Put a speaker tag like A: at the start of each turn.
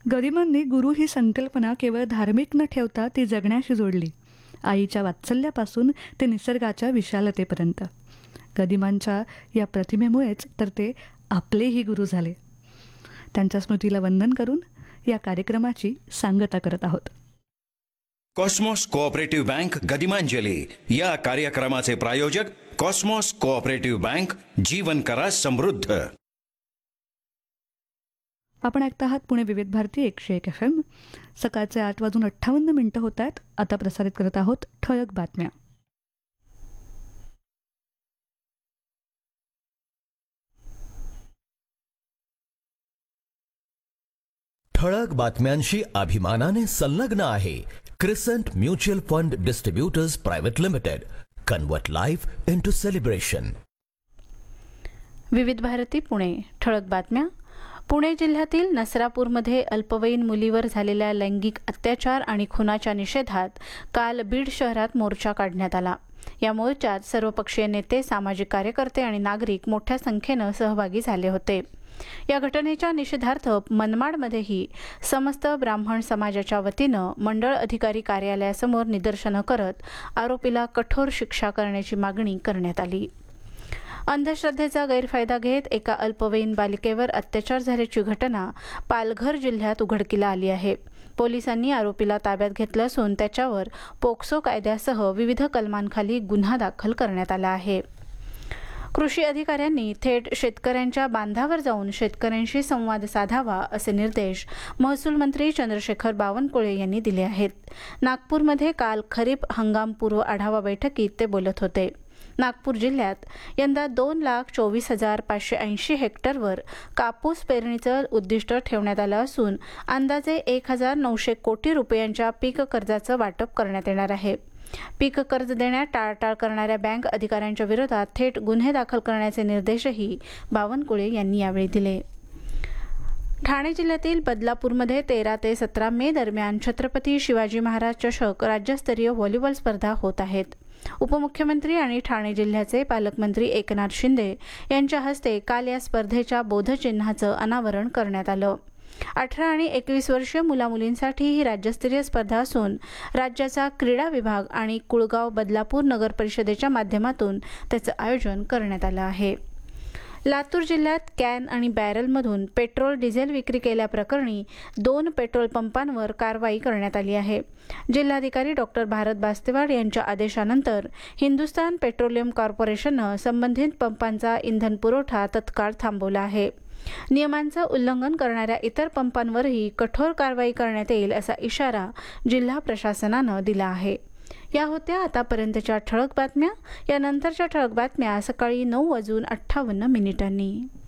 A: गरिमांनी गुरु ही संकल्पना केवळ धार्मिक न ठेवता ती जगण्याशी जोडली. आईच्या वात्सल्यापासून ते निसर्गाच्या विशालतेपर्यंत. गरिमांच्या या प्रतिमेमुळेच तर ते आपलेही गुरु झाले. त्यांच्या स्मृतीला वंदन करून या कार्यक्रमाची सांगता करत आहोत.
B: कॉस्मॉस कोऑपरेटिव्ह बँक गदिमांजली या कार्यक्रमाचे प्रायोजक कॉस्मॉस कोऑपरेटिव्ह बँक, जीवन करा समृद्ध.
A: आपण ऐकत आहात पुणे विविध भारती 101 FM. सकाळचे 8:58 होत आहेत. आता प्रसारित करत आहोत ठळक बातम्या.
C: ठळक बातम्यांशी अभिमानाने संलग्न आहे क्रिसंट mutual fund distributors private limited. Convert life into celebration.
D: विविध भारती पुणे. ठळक बातम्या. पुणे जिल्ह्यातील नसरापूरमध्ये अल्पवयीन मुलीवर झालेल्या लैंगिक अत्याचार आणि खुनाच्या निषेधात काल बीड शहरात मोर्चा काढण्यात आला. या मोर्चात सर्वपक्षीय नेते, सामाजिक कार्यकर्ते आणि नागरिक मोठ्या संख्येनं सहभागी झाले होते. या घटनेच्या निषेधार्थ मनमाडमध्येही समस्त ब्राह्मण समाजाच्या वतीनं मंडळ अधिकारी कार्यालयासमोर निदर्शनं करत आरोपीला कठोर शिक्षा करण्याची मागणी करण्यात आली. अंधश्रद्धेचा गैरफायदा घेत एका अल्पवयीन बालिकेवर अत्याचार झाल्याची घटना पालघर जिल्ह्यात उघडकीला आली आहे. पोलिसांनी आरोपीला ताब्यात घेतलं असून त्याच्यावर पोक्सो कायद्यासह विविध कलमांखाली गुन्हा दाखल करण्यात आला आहे. कृषी अधिकाऱ्यांनी थेट शेतकऱ्यांच्या बांधावर जाऊन शेतकऱ्यांशी संवाद साधावा असे निर्देश महसूल मंत्री चंद्रशेखर बावनकुळे यांनी दिले आहेत. नागपूरमध्ये काल खरीप हंगामपूर्व आढावा बैठकीत ते बोलत होते. नागपूर जिल्ह्यात यंदा 2,24,580 हेक्टरवर कापूस पेरणीचं उद्दिष्ट ठेवण्यात आलं असून अंदाजे 1,900 कोटी रुपयांच्या पीक कर्जाचं वाटप करण्यात येणार आहे. पीक कर्ज देण्यात टाळाटाळ करणाऱ्या बँक अधिकाऱ्यांच्या विरोधात थेट गुन्हे दाखल करण्याचे निर्देशही बावनकुळे यांनी यावेळी दिले. ठाणे जिल्ह्यातील बदलापूरमध्ये 13 ते 17 मे दरम्यान छत्रपती शिवाजी महाराज चषक राज्यस्तरीय व्हॉलीबॉल स्पर्धा होत आहेत. उपमुख्यमंत्री आणि ठाणे जिल्ह्याचे पालकमंत्री एकनाथ शिंदे यांच्या हस्ते काल या स्पर्धेच्या बोधचिन्हाचं अनावरण करण्यात आलं. 18 आणि 21 वर्षीय मुलामुलींसाठी ही राज्यस्तरीय स्पर्धा असून राज्याचा क्रीडा विभाग आणि कुळगाव बदलापूर नगर परिषदेच्या माध्यमातून त्याचं आयोजन करण्यात आलं आहे. लातूर जिल्ह्यात कॅन आणि बॅरलमधून पेट्रोल डिझेल विक्री केल्याप्रकरणी 2 पेट्रोल पंपांवर कारवाई करण्यात आली आहे. जिल्हाधिकारी डॉक्टर भारत बास्तेवाड यांच्या आदेशानंतर हिंदुस्थान पेट्रोलियम कॉर्पोरेशननं संबंधित पंपांचा इंधन पुरवठा तत्काळ थांबवला आहे. नियमांचं उल्लंघन करणाऱ्या इतर पंपांवरही कठोर कारवाई करण्यात येईल असा इशारा जिल्हा प्रशासनानं दिला आहे. या होत्या आतापर्यंतच्या ठळक बातम्या. यानंतरच्या ठळक बातम्या सकाळी 9:58 मिनिटांनी.